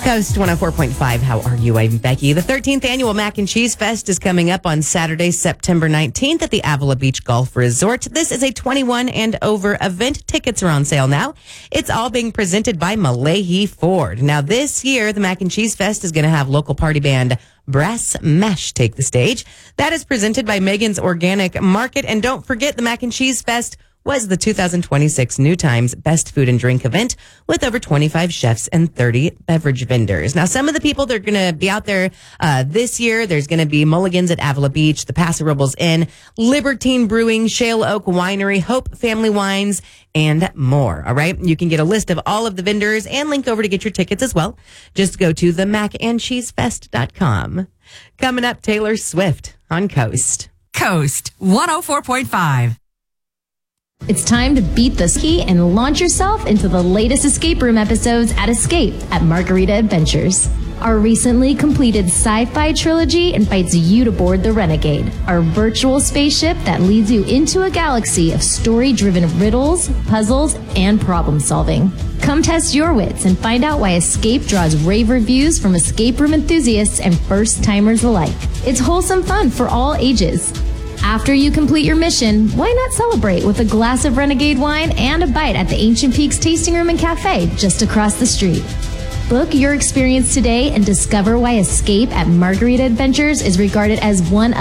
Coast 104.5. How are you? I'm Becky. The 13th annual Mac and Cheese Fest is coming up on Saturday, September 19th at the Avila Beach Golf Resort. This is a 21 and over event. Tickets are on sale now. It's all being presented by Malahi Ford. Now, this year, the Mac and Cheese Fest is going to have local party band Brass Mash take the stage. That is presented by Megan's Organic Market. And don't forget, the Mac and Cheese Fest was the 2026 New Times Best Food and Drink event with over 25 chefs and 30 beverage vendors. Now, some of the people that are going to be out there this year, there's going to be Mulligan's at Avila Beach, the Paso Robles Inn, Libertine Brewing, Shale Oak Winery, Hope Family Wines, and more. All right. You can get a list of all of the vendors and link over to get your tickets as well. Just go to themacandcheesefest.com. Coming up, Taylor Swift on Coast. Coast 104.5. It's time to beat the ski and launch yourself into the latest escape room episodes at Escape at Margarita Adventures. Our recently completed sci-fi trilogy invites you to board the Renegade, our virtual spaceship that leads you into a galaxy of story-driven riddles, puzzles, and problem solving. Come test your wits and find out why Escape draws rave reviews from escape room enthusiasts and first-timers alike. It's wholesome fun for all ages. After you complete your mission, why not celebrate with a glass of Renegade wine and a bite at the Ancient Peaks Tasting Room and Cafe just across the street? Book your experience today and discover why Escape at Margarita Adventures is regarded as one